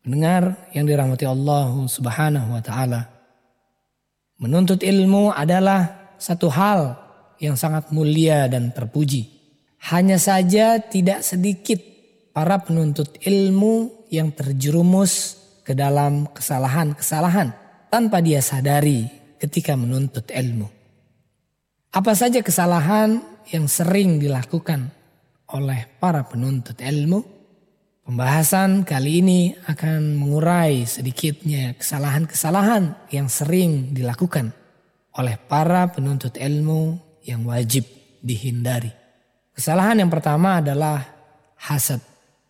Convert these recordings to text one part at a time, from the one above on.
Pendengar yang dirahmati Allah Subhanahu wa taala. Menuntut ilmu adalah satu hal yang sangat mulia dan terpuji. Hanya saja tidak sedikit para penuntut ilmu yang terjerumus ke dalam kesalahan-kesalahan tanpa dia sadari ketika menuntut ilmu. Apa saja kesalahan yang sering dilakukan oleh para penuntut ilmu? Pembahasan kali ini akan mengurai sedikitnya kesalahan-kesalahan yang sering dilakukan oleh para penuntut ilmu yang wajib dihindari. Kesalahan yang pertama adalah hasad.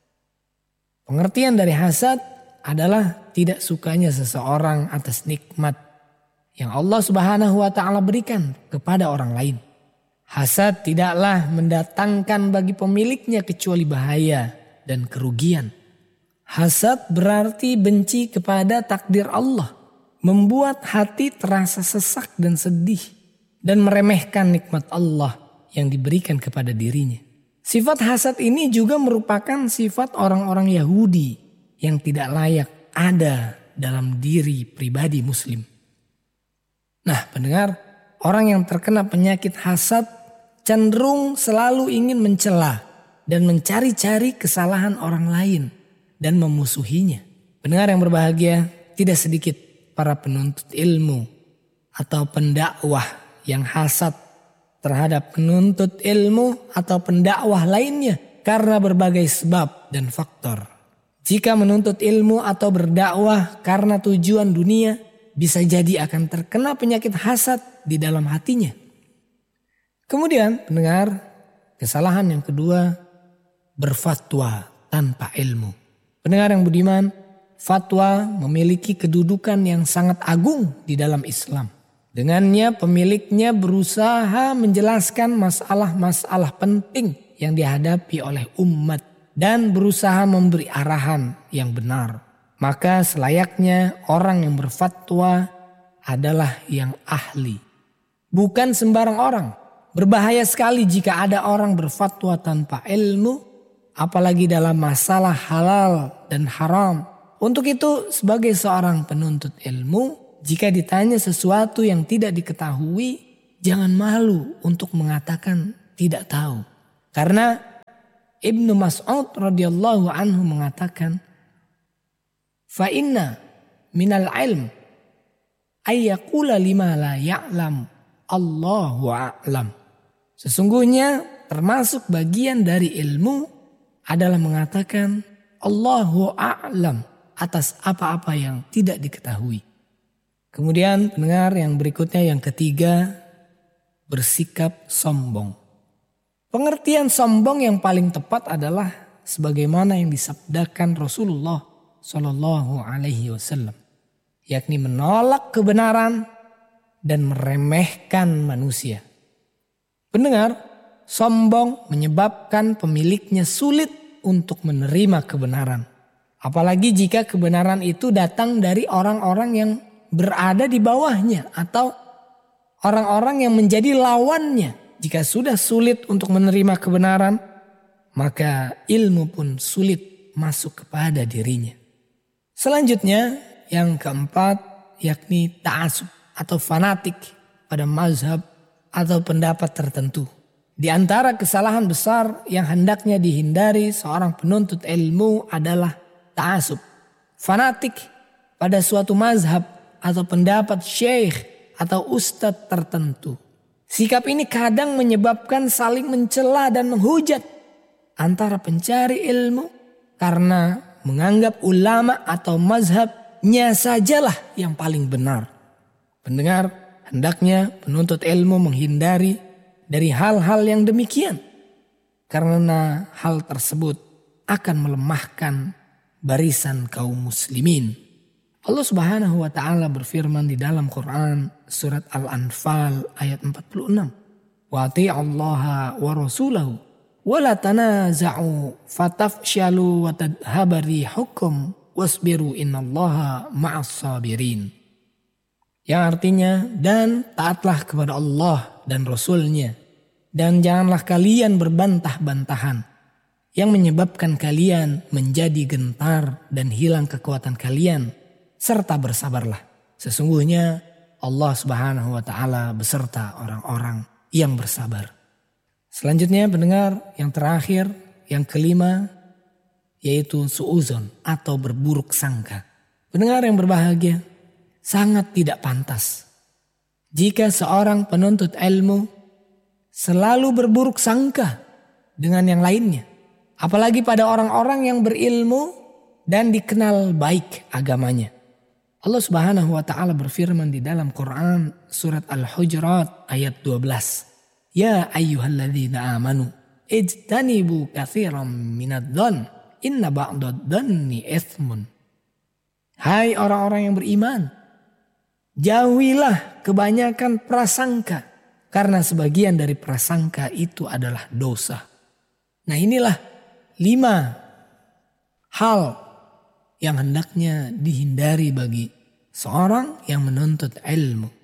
Pengertian dari hasad adalah tidak sukanya seseorang atas nikmat yang Allah Subhanahu wa taala berikan kepada orang lain. Hasad tidaklah mendatangkan bagi pemiliknya kecuali bahaya dan kerugian. Hasad berarti benci kepada takdir Allah, membuat hati terasa sesak dan sedih, dan meremehkan nikmat Allah yang diberikan kepada dirinya. Sifat hasad ini juga merupakan sifat orang-orang Yahudi yang tidak layak ada dalam diri pribadi muslim. Nah, pendengar, orang yang terkena penyakit hasad cenderung selalu ingin mencela dan mencari-cari kesalahan orang lain dan memusuhinya. Pendengar yang berbahagia, tidak sedikit para penuntut ilmu atau pendakwah yang hasad terhadap penuntut ilmu atau pendakwah lainnya karena berbagai sebab dan faktor. Jika menuntut ilmu atau berdakwah karena tujuan dunia, bisa jadi akan terkena penyakit hasad di dalam hatinya. Kemudian pendengar, kesalahan yang kedua, berfatwa tanpa ilmu. Pendengar yang budiman, fatwa memiliki kedudukan yang sangat agung di dalam Islam. Dengannya pemiliknya berusaha menjelaskan masalah-masalah penting yang dihadapi oleh umat dan berusaha memberi arahan yang benar. Maka selayaknya orang yang berfatwa adalah yang ahli, bukan sembarang orang. Berbahaya sekali jika ada orang berfatwa tanpa ilmu, apalagi dalam masalah halal dan haram. Untuk itu sebagai seorang penuntut ilmu, jika ditanya sesuatu yang tidak diketahui, jangan malu untuk mengatakan tidak tahu. Karena Ibnu Mas'ud radhiyallahu anhu mengatakan, fa inna minal ilm ayyaqula lima la ya'lam Allahu a'lam. Sesungguhnya termasuk bagian dari ilmu adalah mengatakan Allahu a'lam atas apa-apa yang tidak diketahui. Kemudian pendengar yang berikutnya yang ketiga, bersikap sombong. Pengertian sombong yang paling tepat adalah sebagaimana yang disabdakan Rasulullah Shallallahu Alaihi Wasallam, yakni menolak kebenaran dan meremehkan manusia. Pendengar, sombong menyebabkan pemiliknya sulit untuk menerima kebenaran. Apalagi jika kebenaran itu datang dari orang-orang yang berada di bawahnya atau orang-orang yang menjadi lawannya. Jika sudah sulit untuk menerima kebenaran, maka ilmu pun sulit masuk kepada dirinya. Selanjutnya yang keempat, yakni ta'assub atau fanatik pada mazhab atau pendapat tertentu. Di antara kesalahan besar yang hendaknya dihindari seorang penuntut ilmu adalah ta'assub, fanatik pada suatu mazhab atau pendapat syekh atau ustadz tertentu. Sikap ini kadang menyebabkan saling mencela dan menghujat antara pencari ilmu karena menganggap ulama atau mazhabnya sajalah yang paling benar. Pendengar, hendaknya penuntut ilmu menghindari dari hal-hal yang demikian, karena hal tersebut akan melemahkan barisan kaum muslimin. Allah Subhanahu wa taala berfirman di dalam Quran surat Al-Anfal ayat 46. Wa ati'allaha wa rasulahu wa la tanaza'u fatafshalu wa tadhhaba rihukum wasbiru innallaha ma'as sabirin. Yang artinya, dan taatlah kepada Allah dan Rasulnya, dan janganlah kalian berbantah-bantahan. yang menyebabkan kalian menjadi gentar dan hilang kekuatan kalian, serta bersabarlah. Sesungguhnya Allah Subhanahu wa taala beserta orang-orang yang bersabar. Selanjutnya pendengar, yang terakhir, yang kelima, yaitu suuzon atau berburuk sangka. Pendengar yang berbahagia, sangat tidak pantas jika seorang penuntut ilmu selalu berburuk sangka dengan yang lainnya. Apalagi pada orang-orang yang berilmu dan dikenal baik agamanya. Allah Subhanahu wa taala berfirman di dalam Quran surat Al-Hujurat ayat 12. Ya ayyuhalladzina amanu ijtanibu katsiran minadh-dhon inna ba'dadh-dhonni itsmun. Hai orang-orang yang beriman, jauhilah kebanyakan prasangka, karena sebagian dari prasangka itu adalah dosa. Nah, inilah 5 hal yang hendaknya dihindari bagi seorang yang menuntut ilmu.